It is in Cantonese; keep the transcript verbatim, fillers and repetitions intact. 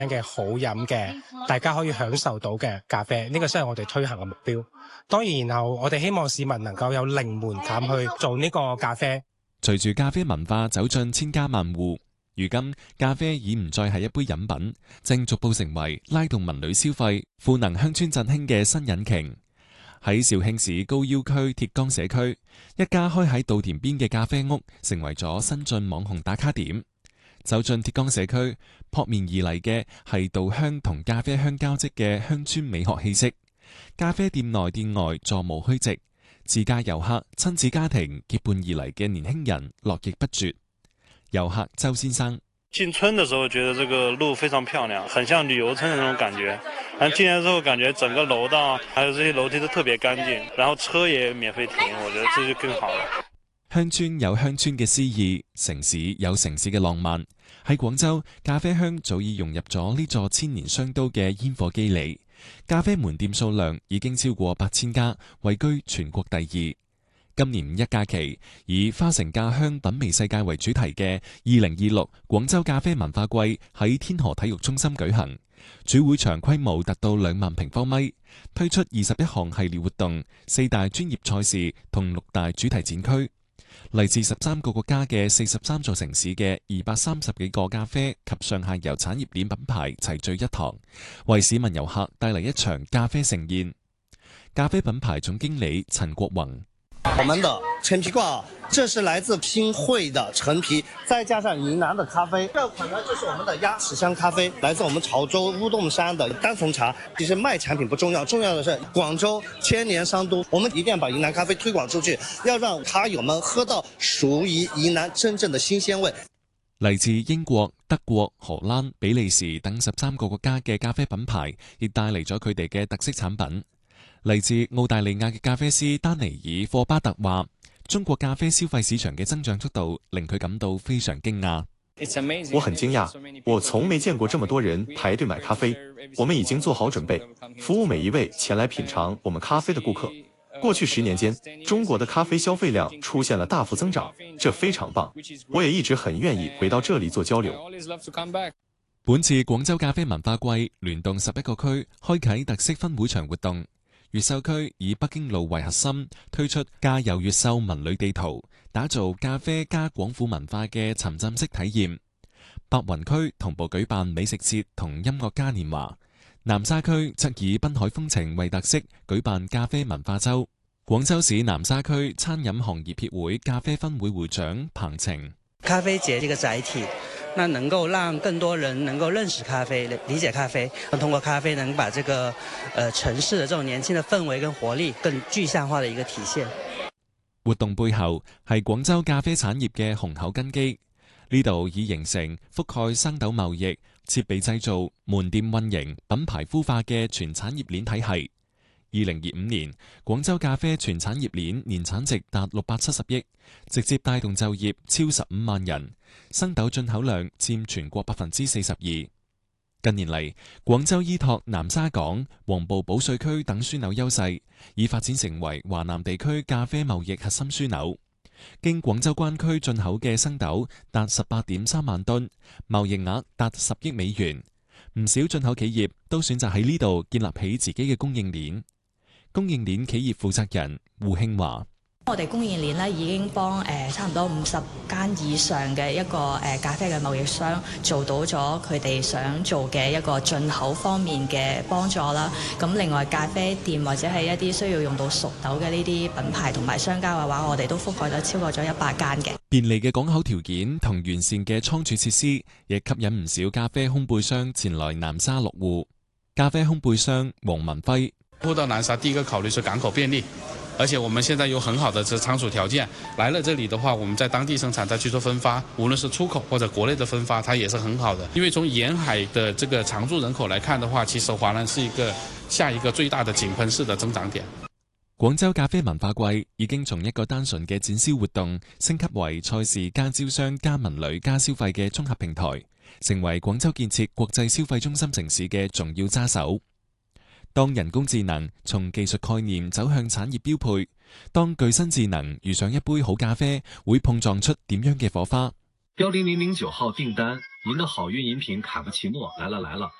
嘅好飲嘅，大家可以享受到嘅咖啡，呢個先係我哋推行嘅目標。當然，然後我哋希望市民能夠有零門檻去做呢個咖啡。 隨住咖啡文化走進千家萬戶，如今咖啡已唔再係一杯飲品，正逐步成為拉動民旅消費、賦能鄉村振興嘅新引擎。喺肇慶市高要區鐵江社區，一家開喺稻田邊嘅咖啡屋，成為咗新晉網紅打卡點。走進鐵江社區，撲面而嚟嘅係稻香同咖啡香交織嘅鄉村美學氣息。咖啡店內店外座無虛席，自駕遊客、親子家庭結伴而嚟嘅年輕人絡繹不絕。遊客周先生： 進村的時候覺得這個路非常漂亮，很像旅遊村的那種感覺。然後進來之後感覺整個樓道還有這些樓梯都特別乾淨，然後車也免費停，我覺得這就更好了。 鄉村有鄉村嘅詩意，城市有城市嘅浪漫。喺廣州，咖啡香早已融入咗呢座千年商都嘅煙火肌理。咖啡門店數量已經超過八千家，位居全國第二。今年五一假期，以花城咖香品味世界為主題嘅二零二六廣州咖啡文化季喺天河體育中心舉行，主會場規模達到兩萬平方米，推出二十一項系列活動、四大專業賽事同六大主題展區。嚟自十三個國家嘅四十三座城市嘅二百三十幾個咖啡及上下游產業鏈品牌齊聚一堂，為市民遊客帶嚟一場咖啡盛宴。咖啡品牌總經理陳國宏： 我們的陳皮掛，這是來自新會的陳皮，再加上雲南的咖啡。這款呢，就是我們的鴨屎香咖啡，來自我們潮州烏洞山的單叢茶。其實賣產品不重要，重要的是廣州千年商都，我們一定要把雲南咖啡推廣出去，要讓咖友們喝到屬於雲南真正的新鮮味。 嚟自英國、德國、荷蘭、比利時等十三個國家嘅咖啡品牌，亦帶嚟咗佢哋嘅特色產品。嚟自澳大利亞嘅咖啡師丹尼爾霍巴特話：中國咖啡消費市場嘅增長速度令佢感到非常驚訝。 我很驚訝，我從沒見過這麼多人排隊買咖啡。我們已經做好準備，服務每一位前來品嘗我們咖啡的顧客。過去十年間，中國的咖啡消費量出現了大幅增長，這非常棒。我也一直很願意回到這裡做交流。 本次廣州咖啡文化季聯動十一個區，開啟特色分會場活動。越秀區以北京路為核心，推出咖遊越秀文旅地圖，打造咖啡加廣府文化嘅沉浸式體驗。白雲區同步舉辦美食節同音樂嘉年華，南沙區則以濱海風情為特色，舉辦咖啡文化周。廣州市南沙區餐飲行業協會咖啡分會會長彭晴： 咖啡節這個載體，那能夠讓更多人能夠認識咖啡、理解咖啡，通過咖啡能把這個，呃，城市的這種年輕的氛圍跟活力更具象化的一個體現。 活動背後係廣州咖啡產業嘅雄厚根基，呢度已形成覆蓋生豆貿易、設備製造、門店運營、品牌孵化嘅全產業鏈體系。二零二五年，廣州咖啡全產業鏈年產值達六百七十億，直接帶動就業超十五萬人，生豆進口量佔全國百分之四十二。近年嚟，廣州依託南沙港、黃埔保稅區等樞紐優勢，已發展成為華南地區咖啡貿易核心樞紐。經廣州灣區進口嘅生豆達十八點三萬噸，貿易額達十億美元。唔少進口企業都選擇喺呢度建立起自己嘅供應鏈。供應鏈企業負責人胡慶華： 我哋供應鏈咧已經幫誒差唔多五十間以上嘅一個誒咖啡嘅貿易商做到咗佢哋想做嘅一個進口方面嘅幫助啦。咁另外咖啡店或者係一啲需要用到熟豆嘅呢啲品牌同埋商家嘅話，我哋都覆蓋咗超過咗一百間嘅。 便利嘅港口條件同完善嘅倉儲設施，亦吸引唔少咖啡烘焙商前來南沙落戶。咖啡烘焙商黃文輝： 鋪到南沙，第一個考慮是港口便利，而且我們現在有很好的這倉儲條件。來了這裡的話，我們在當地生產再去做分發，無論是出口或者國內的分發，它也是很好的。因為從沿海的這個常住人口來看的話，其實華南是一個下一個最大的井噴式的增長點。 廣州咖啡文化季已經從一個單純嘅展銷活動升級為賽事加招商加文旅加消費嘅綜合平台，成為廣州建設國際消費中心城市嘅重要揸手。當人工智能從技術概念走向產業標配，當具身智能遇上一杯好咖啡，會碰撞出點樣嘅火花？ 标零零零九号订单，您的好运饮品卡布奇诺来了来了。